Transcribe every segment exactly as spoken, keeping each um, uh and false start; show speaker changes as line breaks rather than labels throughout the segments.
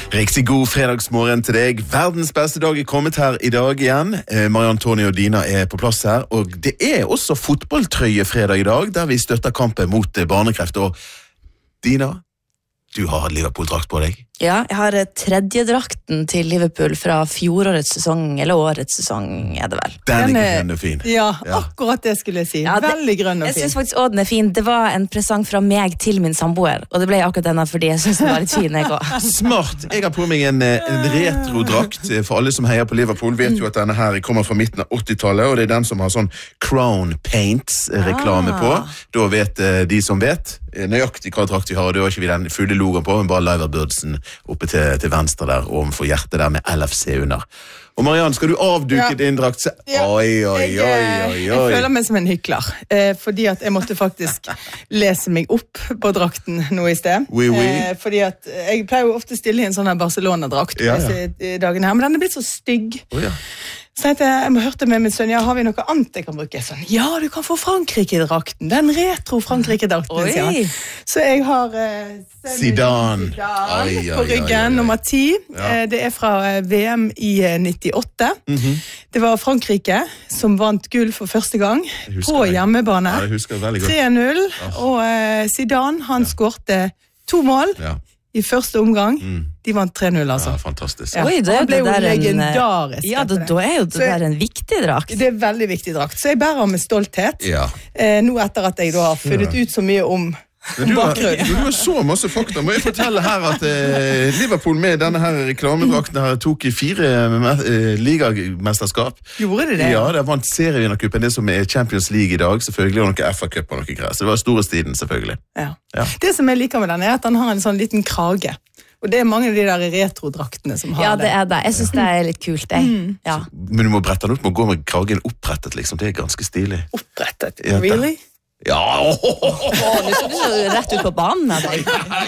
Riktig god fredagsmorgen til deg. Verdens beste dag er kommet her i dag igjen. Marianne, Tony og Dina er på plass her. Og det er også fotballtrøyefredag i dag, der vi støtter kampen mot barnekreft. Og Dina, du har Liverpool-drakt på deg.
Ja, jeg har tredje drakten til Liverpool fra fjorårets sesong, eller årets sesong, er det vel.
Den er grønn og fin.
Ja, akkurat det skulle jeg si. Ja, det, Veldig grønn og fin.
Jeg synes faktisk også den er fin. Det var en presang fra meg til min samboer, og det ble akkurat denne fordi jeg synes den var litt fin, jeg også. Smart!
Jeg har på meg en, en retro-drakt. For alle som heier på Liverpool vet jo at denne her kommer fra midten av åttitallet, og det er den som har sånn Crown Paints-reklame på. Da vet de som vet nøyaktig hva drakt vi har, og da har ikke vi den fulle logoen på, men bare Liverbirdsen oppe til, til venstre der, ovenfor hjertet der med L F C under. Og Marianne, skal du avduke ja. din drakt?
Ja.
Oi, oi, oi, oi, oi.
Jeg føler meg som en hykler, eh, fordi at jeg måtte faktisk lese meg opp på drakten nå i sted.
Oui, oui.
Eh, fordi at jeg pleier jo ofte stille i en sånn her Barcelona-drakt
ja, ja.
i dagen her, men den er blitt så stygg.
Oh, ja.
Så jeg, jeg må hørte med min sønn, ja, har vi noe annet jeg kan bruke? Sånn, ja, du kan få Frankrike-drakten, den retro-Frankrike-drakten, sier han. Så jeg har eh,
Zidane,
Zidane
ai, ai,
på ryggen, ai, ai, ai. nummer ti.
Ja.
Eh, det er fra V M i nittiåtte.
Mm-hmm.
Det var Frankrike som vant gull for første gang på hjemmebane.
Ja, jeg husker veldig godt.
tre null, og eh, Zidane, han ja. skårte to mål. Ja. I første omgang, mm. de vant tre null, altså.
Ja, fantastisk.
Ja. Oi, det
han ble jo
det
legendarisk.
Ja, da, da er jo det der en viktig drakt.
Det er en veldig viktig drakt, så jeg bærer med stolthet.
Ja.
Eh, nå etter at jeg da har funnet ja. ut så mye om
Du har, du har så masse fakta. Må jeg fortelle her at eh, Liverpool med denne her reklamedrakten her tok i fire eh, ligamesterskap.
Gjorde det det?
Ja, det vant serievinnerkuppen, det som er Champions League i dag, selvfølgelig, og noe F A-cup og noe greier. Så det var store stiden, selvfølgelig.
Ja.
Ja.
Det som jeg liker med den er at den har en sånn liten krage. Og det er mange av de der retrodraktene som har det.
Ja, det er det. Jeg synes det er litt kult, det. Mm. Ja.
Men du må brette den ut, må gå med kragen opprettet, liksom. Det er ganske stilig.
Opprettet?
Ja,
really?
Ja, oh, oh, oh, oh.
Nå skal du så rett ut på banen med deg.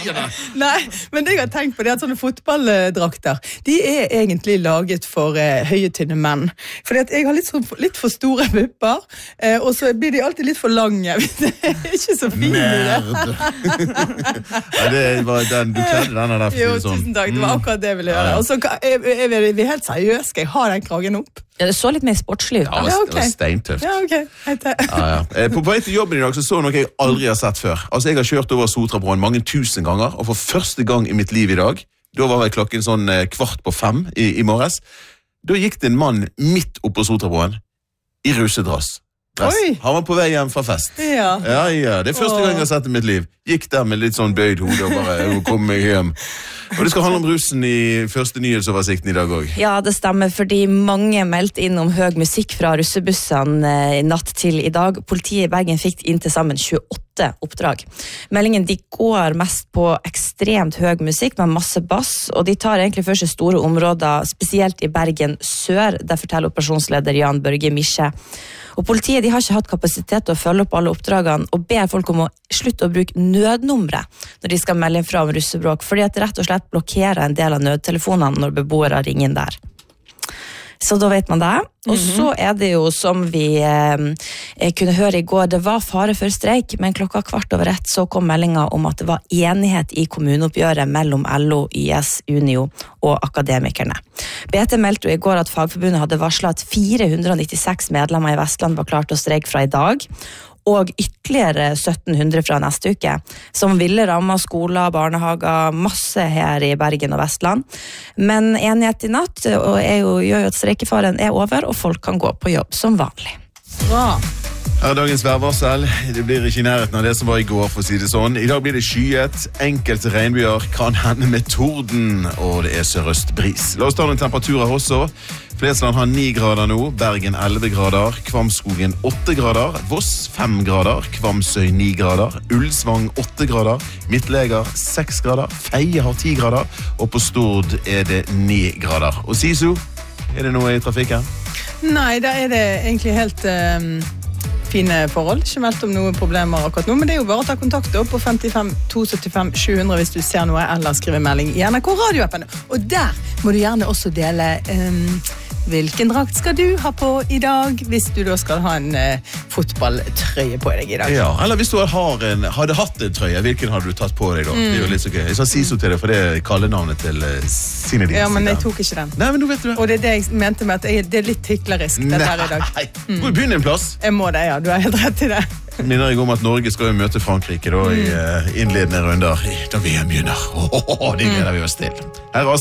Nei, men det jeg har tenkt på det er at sånne fotballdrakter, de er egentlig laget for eh, høye, tynne menn. Fordi at jeg har litt, så, litt for store pupper, eh, og så blir de alltid litt for lange. Det er ikke så fint i det.
Ja, det var den, du kledde denne der.
Jo,
sånn.
tusen takk, det var akkurat det jeg ville gjøre. Og så er, er, er vi helt seriøse, skal jeg ha den kragen opp?
Ja, det så litt mer sportslig ut.
Ja, det var, det var steintøft.
Ja, ok.
Ja, ja. På vei til jobben i dag så så noe jeg aldri har sett før. Altså, jeg har kjørt over Sotrabroen mange tusen ganger, og for første gang i mitt liv i dag, da var vel klokken sånn kvart på fem i, i morges, da gikk det en mann midt oppe på Sotrabroen i rusedrass. Han var på vei hjem fra fest.
Ja.
Ja, ja. Det er første Åh. gang jeg har sett i mitt liv. Gikk der med litt sånn bøyd hode og bare kom meg hjem. Og det skal handle om russen i første nyhetsoversikten i dag også.
Ja, det stemmer, fordi mange meldte inn om høy musikk fra russebussene eh, natt til i dag. Politiet i Bergen fikk inn til sammen tjueåtte oppdrag. Meldingen de går mest på ekstremt høy musikk med masse bass, og de tar egentlig først store områder, spesielt i Bergen sør, der forteller operasjonsleder Jan Børge Mische. Og politiet de har ikke hatt kapasitet til å følge opp alle oppdragene, og ber folk om å slutte å bruke nødnumre når de skal melde fra om russebråk, fordi at det rett og slett blokkerer en del av nødtelefonene når beboere ringer inn der. Så da vet man det. Og så er det jo, som vi eh, kunne høre i går, det var fare for streik, men klokka kvart over ett så kom meldingen om at det var enighet i kommuneoppgjøret mellom L O, Y S, Unio og akademikerne. B T meldte jo i går at Fagforbundet hadde varslet at fire hundre nittiseks medlemmer i Vestland var klart å streike fra i dag, og ytterligere sytten hundre fra neste uke, som ville ramme skoler, barnehager, masse her i Bergen og Vestland. Men enighet i natt og er jo, gjør jo at streikefaren er over, og folk kan gå på jobb som vanlig.
Bra!
Her er dagens værvarsel. Det blir ikke i nærheten av det som var i går, for å si det sånn. I dag blir det skyet, enkelte regnbyer kan hende med torden, og det er sørøst bris. La oss ta noen temperaturer også. Flesland har ni grader nå, Bergen elleve grader, Kvamskogen åtte grader, Voss fem grader, Kvamsøy ni grader, Ulsvang åtte grader, Midtleger seks grader, Feie har ti grader, og på Stord er det ni grader. Og Sisu, er det noe i trafikken?
Nei, da er det egentlig helt um, fine forhold. Ikke meldt om noen problemer akkurat nå, men det er jo bare å ta kontakt opp på femtifem to syttifem sju hundre hvis du ser noe, eller skrive melding i N R K radioappen. Og der må du gjerne også dele um, hvilken drakt skal du ha på i dag, hvis du da skal ha en eh, fotballtrøye på deg i dag?
Ja, eller hvis du har en, hadde hatt en trøye, hvilken hadde du tatt på deg da? Mm. Det er jo litt så gøy. Jeg sa Siso til det, for det er kallenavnet til uh, sine din.
Ja, men jeg tok ikke den.
Nei, men nå vet du det.
Og det er det jeg mente med at jeg, det er litt hyklerisk, dette her i dag.
Nei, mm. må du begynne en plass?
Jeg må det, ja. Du har helt rett i det.
Minner jeg om at Norge skal jo møte Frankrike da, i uh, innledende runder da V M begynner. Oh, oh, oh, det gleder vi oss til. Her er